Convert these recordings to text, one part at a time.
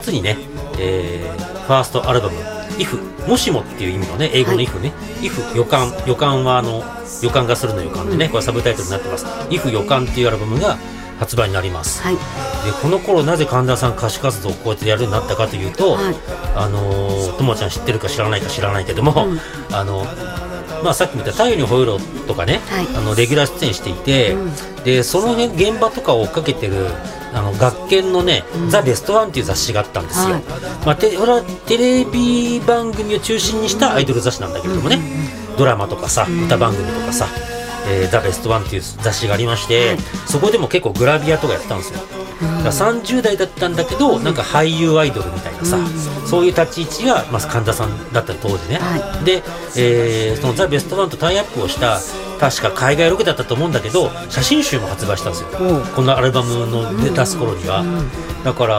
月にね、ファーストアルバム If もしもっていう意味のね、英語の If ね、If 予感は予感がするの予感でね、これサブタイトルになってます。 If 予感っていうアルバムが発売になります、でこの頃なぜ神田さん歌手活動をこうやってやるようになったかというと、ともちゃん知ってるか知らないけども、さっきも言った太陽にほえろとかね、レギュラー出演していて、でその辺現場とかを追っかけてる学研のね、ザ・ベストワンっていう雑誌があったんですよ、俺はテレビ番組を中心にしたアイドル雑誌なんだけれどもね、ドラマとかさ、歌番組とかさ、ザ・ベストワンっていう雑誌がありまして、そこでも結構グラビアとかやってたんですよ。だから30代だったんだけど、なんか俳優アイドルみたいなさ、そういう立ち位置が、神田さんだった当時ね、で、そのザ・ベストワンとタイアップをした確か海外ロケだったと思うんだけど、写真集も発売したんですよ、このアルバムの出す頃には。だから、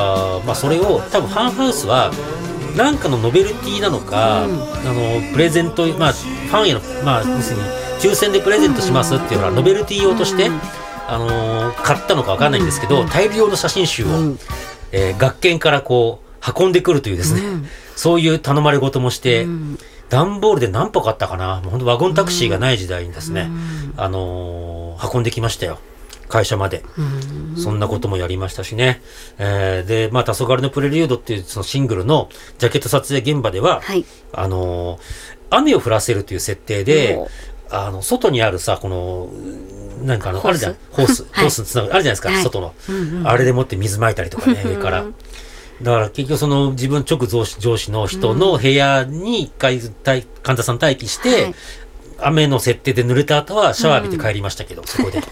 それを多分ハンハウスはなんかのノベルティなのか、プレゼント、ファンへの、要するに抽選でプレゼントしますっていうのはノベルティ用として、買ったのか分かんないんですけど、大量の写真集を、学研からこう運んでくるというですね、そういう頼まれ事もして、段ボールで何歩買ったかな、もう本当ワゴンタクシーがない時代にですね、運んできましたよ、会社まで。そんなこともやりましたしね。で、黄昏のプレリュードっていうそのシングルのジャケット撮影現場では、雨を降らせるという設定で、外にあるさ、このなんかあるじゃん、ホースつながるあるじゃないですか、外の、あれでもって水まいたりとかね、上から。だから結局その自分直上司の人の部屋に一回神田さん待機して、雨の設定で濡れた後はシャワー浴びて帰りましたけど、そこで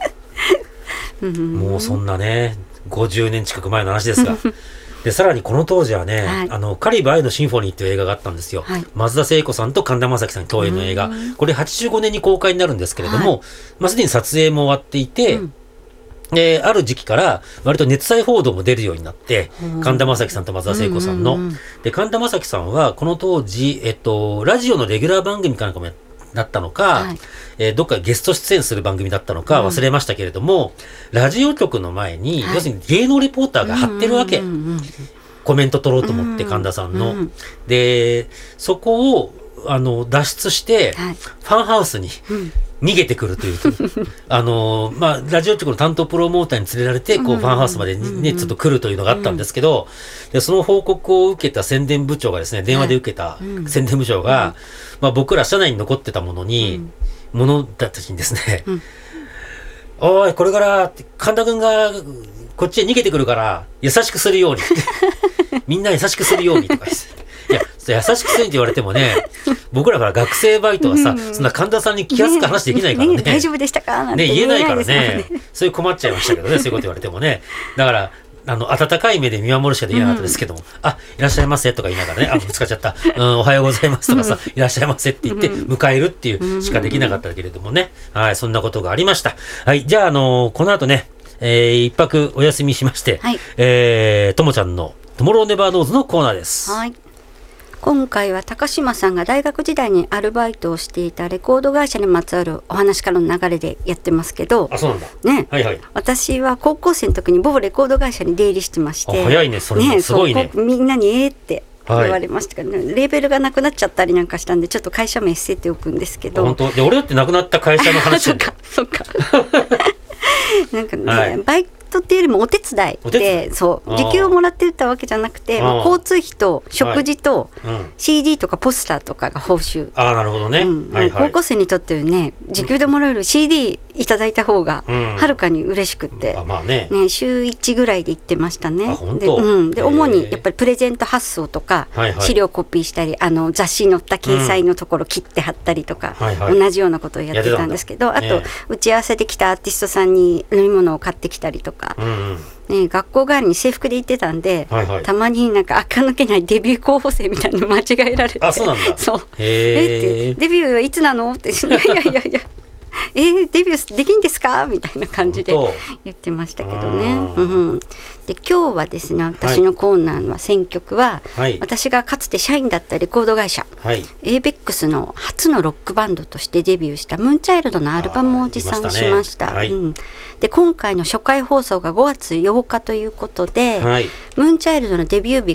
もうそんなね50年近く前の話ですがでさらにこの当時はね、カリブ愛のシンフォニーっていう映画があったんですよ、松田聖子さんと神田正輝さん共演の映画、これ85年に公開になるんですけれども、すでに撮影も終わっていて、ある時期から割と熱愛報道も出るようになって、神田正輝さんと松田聖子さんの、で神田正輝さんはこの当時、ラジオのレギュラー番組かなんかもだったのか、どっかゲスト出演する番組だったのか忘れましたけれども、ラジオ局の前に、要するに芸能レポーターが張ってるわけ、コメント取ろうと思って、神田さんの、でそこを脱出して、ファンハウスに逃げてくるというラジオ局の担当プロモーターに連れられてこうファンハウスまでねちょっと来るというのがあったんですけど、でその報告を受けた宣伝部長がですね、電話で受けた宣伝部長が、僕ら社内に残ってたものたちにですね、おいこれから神田君がこっちへ逃げてくるから優しくするようにみんな優しくするようにとかです。いや優しくせんって言われてもね、僕らから学生バイトはさ、そんな神田さんに気安く話できないからね、 大丈夫でしたかなんて言えないからね、そういう困っちゃいましたけどね、そういうこと言われてもね。だから温かい目で見守るしかできなかったですけども、いらっしゃいませとか言いながらね、ぶつかっちゃった、おはようございますとかさ、いらっしゃいませって言って迎えるっていうしかできなかったけれどもね、そんなことがありました。じゃあこの後ね、一泊お休みしまして、ともちゃんのトモローネバーノーズのコーナーです。 今回は高島さんが大学時代にアルバイトをしていたレコード会社にまつわるお話からの流れでやってますけど、 そうなんだね、私は高校生の時に某レコード会社に出入りしてまして、 早いね、それすごいね、 みんなにって言われましたからね、レーベルがなくなっちゃったりなんかしたんでちょっと会社名捨てておくんですけど。 本当で、俺だってなくなった会社の話なんだそっかなんかね、バイトっていうよりもお手伝いで、時給をもらってたわけじゃなくて、交通費と食事と CD とかポスターとかが報酬。 なるほどね、 高校生にとってね、時給でもらえる CD いただいた方がはるかに嬉しくて、週1ぐらいで行ってましたね。で主にやっぱりプレゼント発送とか、資料コピーしたり、雑誌に載った掲載のところ切って貼ったりとか、同じようなことをやってたんですけど、あと打ち合わせで来たアーティストさんに飲み物を買ってきたりとか、学校帰りに制服で行ってたんで、たまになんか垢抜けないデビュー候補生みたいなの間違えられて、 そうなんだ。 デビューはいつなのっていやデビューできんですかみたいな感じで言ってましたけどね。で今日はですね、私のコーナーの選曲は、私がかつて社員だったレコード会社、ABEX の初のロックバンドとしてデビューしたムーンチャイルドのアルバムを持参しました。で今回の初回放送が5月8日ということで、ムーンチャイルドのデビュー日